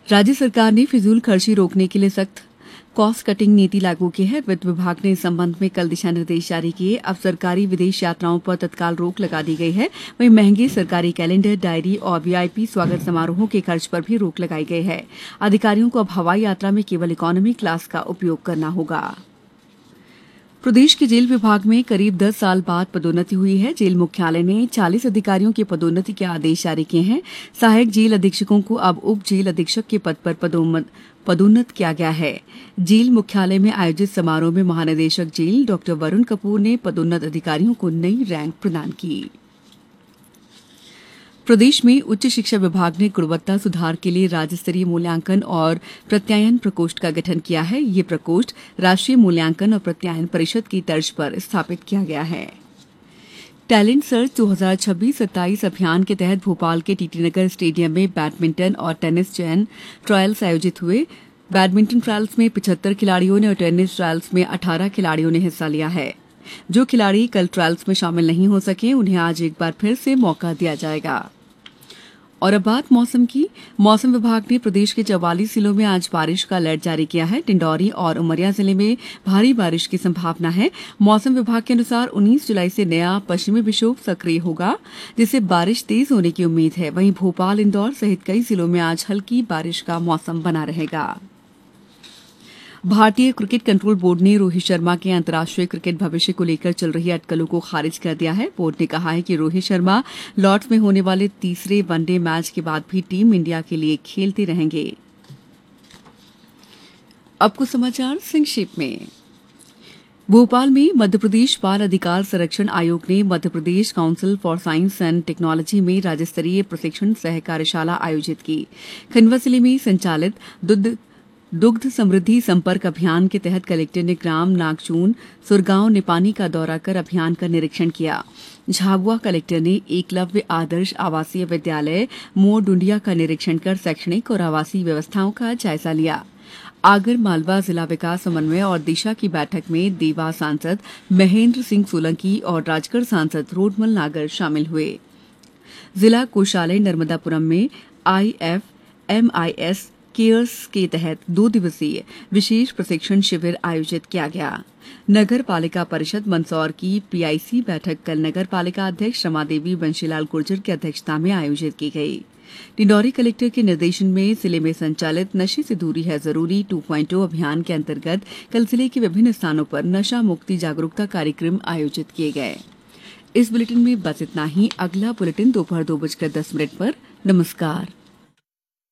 राज्य सरकार ने फिजूल खर्ची रोकने के लिए सख्त कॉस्ट कटिंग नीति लागू की है। वित्त विभाग ने इस संबंध में कल दिशा निर्देश जारी किए। अब सरकारी विदेश यात्राओं पर तत्काल रोक लगा दी गई है। वहीं महंगे सरकारी कैलेंडर, डायरी और वीआईपी स्वागत समारोहों के खर्च पर भी रोक लगाई गई है। अधिकारियों को अब हवाई यात्रा में केवल इकोनॉमी क्लास का उपयोग करना होगा। प्रदेश के जेल विभाग में करीब 10 साल बाद पदोन्नति हुई है। जेल मुख्यालय ने 40 अधिकारियों की पदोन्नति के आदेश जारी किए हैं। सहायक जेल अधीक्षकों को अब उप जेल अधीक्षक के पद पर पदोन्नत किया गया है। जेल मुख्यालय में आयोजित समारोह में महानिदेशक जेल डॉ वरुण कपूर ने पदोन्नत अधिकारियों को नई रैंक प्रदान की। प्रदेश में उच्च शिक्षा विभाग ने गुणवत्ता सुधार के लिए राज्य स्तरीय मूल्यांकन और प्रत्यायन प्रकोष्ठ का गठन किया है। ये प्रकोष्ठ राष्ट्रीय मूल्यांकन और प्रत्यायन परिषद की तर्ज पर स्थापित किया गया है। टैलेंट सर्च 2026-27 अभियान के तहत भोपाल के टीटी नगर स्टेडियम में बैडमिंटन और टेनिस चयन ट्रायल्स आयोजित हुए। बैडमिंटन ट्रायल्स में 75 खिलाड़ियों ने और टेनिस ट्रायल्स में 18 खिलाड़ियों ने हिस्सा लिया है। जो खिलाड़ी कल ट्रायल्स में शामिल नहीं हो सके, उन्हें आज एक बार फिर से मौका दिया जाएगा। और अब बात मौसम की। मौसम विभाग ने प्रदेश के 44 जिलों में आज बारिश का अलर्ट जारी किया है। डिंडौरी और उमरिया जिले में भारी बारिश की संभावना है। मौसम विभाग के अनुसार 19 जुलाई से नया पश्चिमी विक्षोभ सक्रिय होगा, जिससे बारिश तेज होने की उम्मीद है। वहीं भोपाल, इंदौर सहित कई जिलों में आज हल्की बारिश का मौसम बना रहेगा। भारतीय क्रिकेट कंट्रोल बोर्ड ने रोहित शर्मा के अंतर्राष्ट्रीय क्रिकेट भविष्य को लेकर चल रही अटकलों को खारिज कर दिया है। बोर्ड ने कहा है कि रोहित शर्मा लॉर्ड्स में होने वाले तीसरे वनडे मैच के बाद भी टीम इंडिया के लिए खेलते रहेंगे। अब कुछ समाचार संक्षेप में। भोपाल में मध्यप्रदेश बाल अधिकार संरक्षण आयोग ने Madhya Pradesh council for science and technology में राज्य स्तरीय प्रशिक्षण सह कार्यशाला आयोजित की। खंडवा जिले में संचालित दुग्ध समृद्धि संपर्क अभियान के तहत कलेक्टर ने ग्राम नागचून सुरगांव निपानी का दौरा कर अभियान का निरीक्षण किया। झाबुआ कलेक्टर ने एकलव्य आदर्श आवासीय विद्यालय मोर डुंडिया का निरीक्षण कर शैक्षणिक और आवासीय व्यवस्थाओं का जायजा लिया। आगर मालवा जिला विकास समन्वय और दिशा की बैठक में देवास सांसद महेंद्र सिंह सोलंकी और राजगढ़ सांसद रोडमल नागर शामिल हुए। जिला कोषालय नर्मदापुरम में IFMIS केयर्स के तहत 2 दिवसीय विशेष प्रशिक्षण शिविर आयोजित किया गया। नगर पालिका परिषद मंदसौर की PIC बैठक कल नगर पालिका अध्यक्ष रमादेवी बंशीलाल गुर्जर की अध्यक्षता में आयोजित की गई। डिंडौरी कलेक्टर के निर्देशन में जिले में संचालित नशे से दूरी है जरूरी 2.0 अभियान के अंतर्गत कल जिले के विभिन्न स्थानों पर नशा मुक्ति जागरूकता कार्यक्रम आयोजित किए गए। इस बुलेटिन में बस इतना ही। अगला बुलेटिन दोपहर 2:10 पर। नमस्कार।